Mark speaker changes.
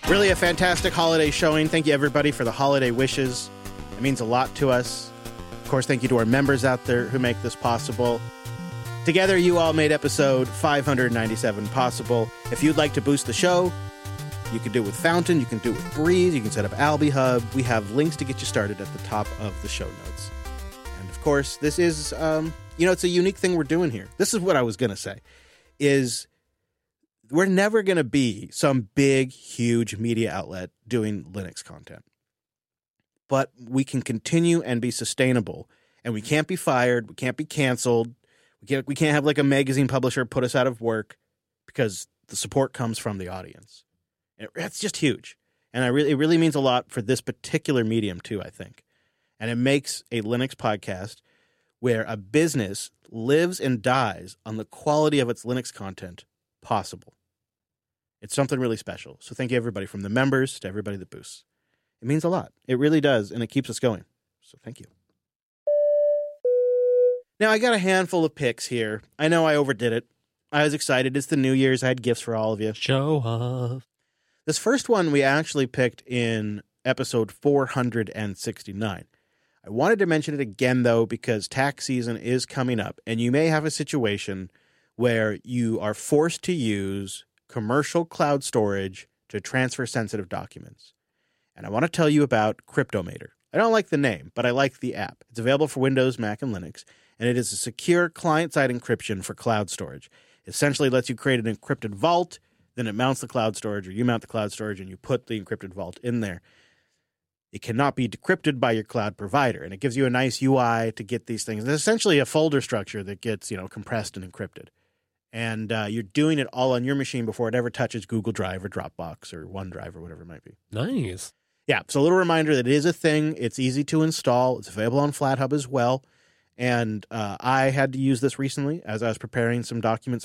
Speaker 1: Really a fantastic holiday showing. Thank you, everybody, for the holiday wishes. It means a lot to us. Of course, thank you to our members out there who make this possible. Together, you all made episode 597 possible. If you'd like to boost the show, you can do it with Fountain, you can do it with Breeze, you can set up AlbiHub. We have links to get you started at the top of the show notes. And of course, this is, it's a unique thing we're doing here. This is what I was going to say, is we're never going to be some big, huge media outlet doing Linux content. But we can continue and be sustainable. And we can't be fired. We can't be canceled. We can't have like a magazine publisher put us out of work because the support comes from the audience. It's just huge. And it really means a lot for this particular medium too, I think. And it makes a Linux podcast where a business lives and dies on the quality of its Linux content possible. It's something really special. So thank you, everybody, from the members to everybody that boosts. It means a lot. It really does, and it keeps us going. So thank you. Now, I got a handful of picks here. I know I overdid it. I was excited. It's the New Year's. I had gifts for all of you.
Speaker 2: Show off.
Speaker 1: This first one we actually picked in episode 469. I wanted to mention it again, though, because tax season is coming up, and you may have a situation where you are forced to use commercial cloud storage to transfer sensitive documents. And I want to tell you about Cryptomator. I don't like the name, but I like the app. It's available for Windows, Mac, and Linux, and it is a secure client-side encryption for cloud storage. It essentially lets you create an encrypted vault, then it mounts the cloud storage, or you mount the cloud storage, and you put the encrypted vault in there. It cannot be decrypted by your cloud provider, and it gives you a nice UI to get these things. It's essentially a folder structure that gets, compressed and encrypted. And you're doing it all on your machine before it ever touches Google Drive or Dropbox or OneDrive or whatever it might be.
Speaker 2: Nice.
Speaker 1: Yeah, so a little reminder that it is a thing. It's easy to install. It's available on FlatHub as well. And I had to use this recently as I was preparing some documents